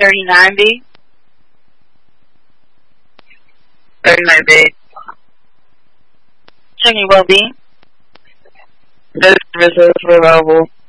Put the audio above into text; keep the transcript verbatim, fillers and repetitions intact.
thirty-nine B. thirty-nine B. Checking well B. This services were available.